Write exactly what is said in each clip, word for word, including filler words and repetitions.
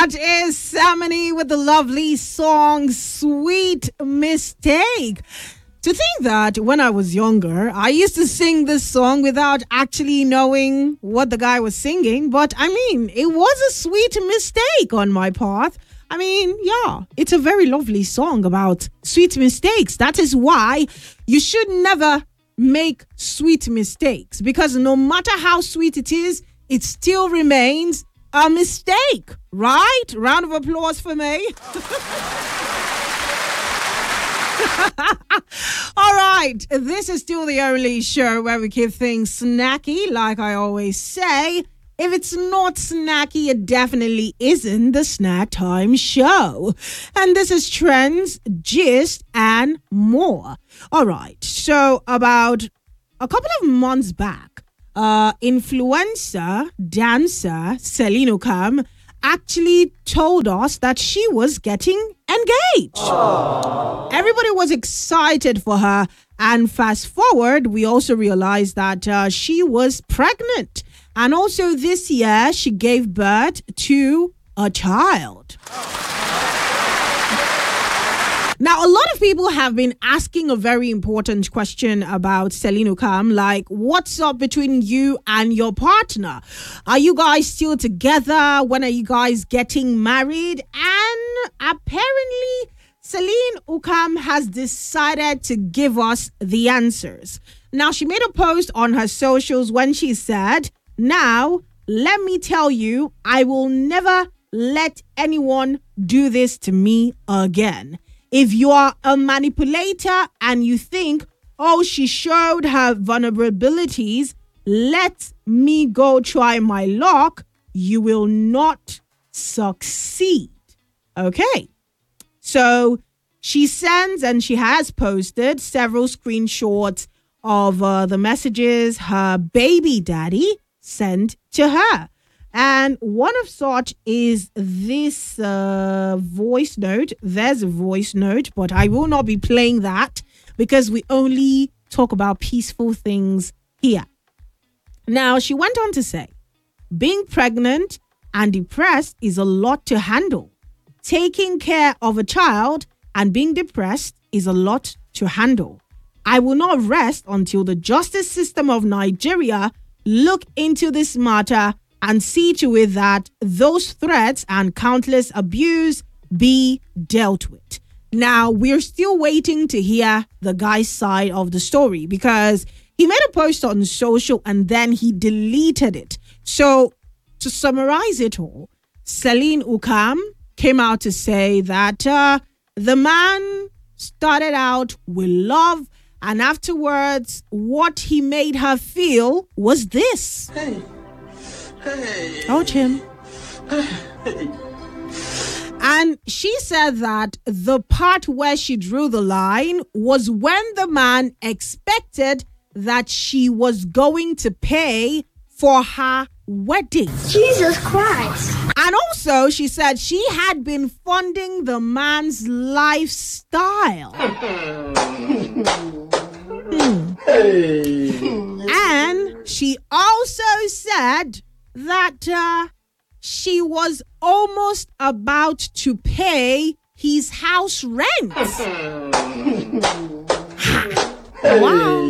That is Samini with the lovely song Sweet Mistake. To think that when I was younger, I used to sing this song without actually knowing what the guy was singing. But I mean, it was a sweet mistake on my part. I mean, yeah, it's a very lovely song about sweet mistakes. That is why you should never make sweet mistakes, because no matter how sweet it is, it still remains a mistake, right? Round of applause for me. All right, this is still the only show where we keep things snacky, like I always say. If it's not snacky, it definitely isn't the Snack Time Show. And this is Trends, Gist, and more. All right, so about a couple of months back, uh, influencer, dancer, Celine Okam actually told us that she was getting engaged. Aww. Everybody was excited for her. And fast forward, we also realized that uh, she was pregnant. And also this year, she gave birth to a child. Now, a lot of people have been asking a very important question about Celine Okam, like, what's up between you and your partner? Are you guys still together? When are you guys getting married? And apparently, Celine Okam has decided to give us the answers. Now, she made a post on her socials when she said, "Now, let me tell you, I will never let anyone do this to me again. If you are a manipulator and you think, oh, she showed her vulnerabilities, let me go try my luck, you will not succeed." Okay. So she sends and she has posted several screenshots of uh, the messages her baby daddy sent to her. And one of such is this uh, voice note. There's a voice note, but I will not be playing that because we only talk about peaceful things here. Now, she went on to say, being pregnant and depressed is a lot to handle. Taking care of a child and being depressed is a lot to handle. I will not rest until the justice system of Nigeria look into this matter and see to it that those threats and countless abuse be dealt with. Now, we're still waiting to hear the guy's side of the story because he made a post on social and then he deleted it. So, to summarize it all, Celine Okam came out to say that uh, the man started out with love, and afterwards, what he made her feel was this. Hey. Hey. Oh, Jim. Hey. And she said that the part where she drew the line was when the man expected that she was going to pay for her wedding. Jesus Christ. And also, she said she had been funding the man's lifestyle. hmm. Hey. And she also said that uh, she was almost about to pay his house rent. Wow.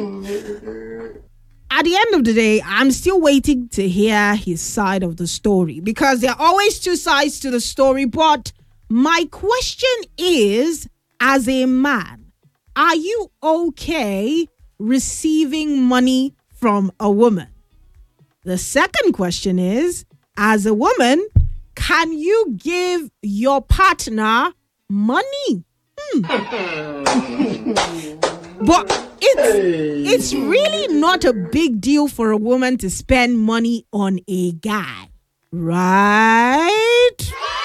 At the end of the day, I'm still waiting to hear his side of the story because there are always two sides to the story. But my question is, as a man, are you okay receiving money from a woman? The second question is, as a woman, can you give your partner money? Hmm. But it's it's really not a big deal for a woman to spend money on a guy, right?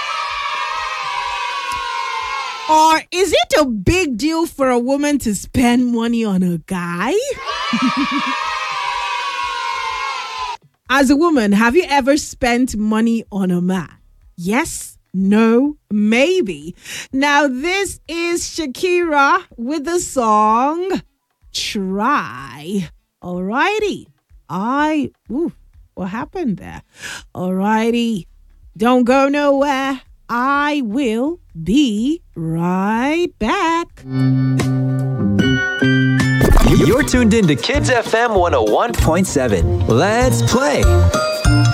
Or is it a big deal for a woman to spend money on a guy? As a woman, have you ever spent money on a man? Yes, no, maybe. Now, this is Shakira with the song Try. Alrighty. I, ooh, what happened there? Alrighty. Don't go nowhere. I will be right back. You're tuned in to Kids F M one oh one point seven. Let's play.